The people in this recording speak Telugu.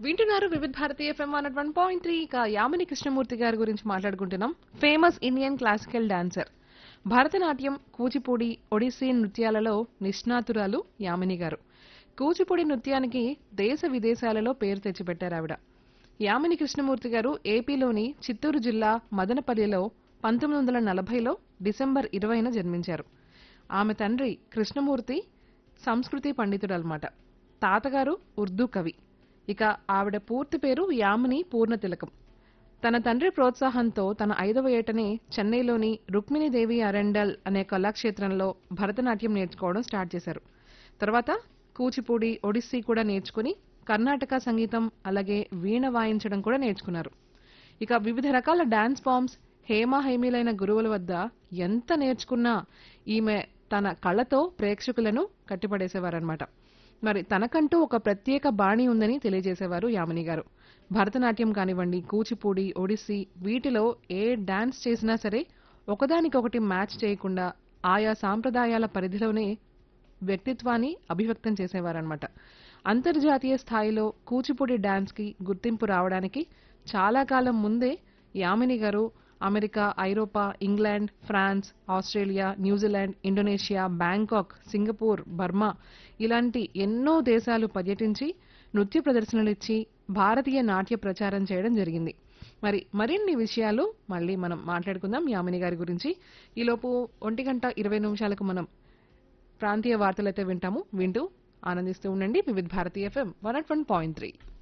వింటున్నారు వివిధ భారతి ఎఫ్ఎం 101.3. ఇక యామిని కృష్ణమూర్తి గారి గురించి మాట్లాడుకుంటున్నాం. Famous Indian classical dancer, Bharatanatyam, Kuchipudi, Odissi నృత్యాలలో నిష్ణాతురాలు Yamini గారు. కూచిపూడి నృత్యానికి దేశ విదేశాలలో పేరు తెచ్చిపెట్టారు ఆవిడ. యామిని కృష్ణమూర్తి గారు ఏపీలోని చిత్తూరు జిల్లా మదనపల్లిలో 1940లో డిసెంబర్ 20న జన్మించారు. ఆమె తండ్రి కృష్ణమూర్తి సంస్కృతి పండితుడన్నమాట. తాతగారు ఉర్దూ కవి. ఇక ఆవిడ పూర్తి పేరు యామిని పూర్ణతిలకం. తన తండ్రి ప్రోత్సాహంతో తన 5వ ఏటనే చెన్నైలోని రుక్మిణీదేవి అరెండల్ అనే కళాక్షేత్రంలో భరతనాట్యం నేర్చుకోవడం స్టార్ట్ చేశారు. తర్వాత కూచిపూడి, ఒడిస్సీ కూడా నేర్చుకుని కర్ణాటక సంగీతం అలాగే వీణ వాయించడం కూడా నేర్చుకున్నారు. ఇక వివిధ రకాల డాన్స్ ఫామ్స్, హేమీలైన గురువుల వద్ద ఎంత నేర్చుకున్నా ఈమె తన కళతో ప్రేక్షకులను కట్టిపడేసేవారనమాట. మరి తనకంటూ ఒక ప్రత్యేక బాణి ఉందని తెలియజేసేవారు యామిని గారు. భరతనాట్యం కానివ్వండి, కూచిపూడి, ఒడిస్సీ వీటిలో ఏ డాన్స్ చేసినా సరే ఒకదానికొకటి మ్యాచ్ చేయకుండా ఆయా సాంప్రదాయాల పరిధిలోనే వ్యక్తిత్వాన్ని అభివ్యక్తం చేసేవారనమాట. అంతర్జాతీయ స్థాయిలో కూచిపూడి డాన్స్ కి గుర్తింపు రావడానికి చాలా కాలం ముందే యామిని గారు అమెరికా, ఐరోపా, England, France, Australia, New Zealand, Indonesia, Bangkok, Singapore, Burma ఇలాంటి ఎన్నో దేశాలు పర్యటించి నృత్య ప్రదర్శనలిచ్చి భారతీయ నాట్య ప్రచారం చేయడం జరిగింది. మరిన్ని విషయాలు మళ్ళీ మనం మాట్లాడుకుందాం యామిని గారి గురించి. ఈలోపు 1:20 మనం ప్రాంతీయ వార్తలైతే వింటాము. వింటూ ఆనందిస్తూ ఉండండి వివిధ భారతీ ఎఫ్ఎం 101.3.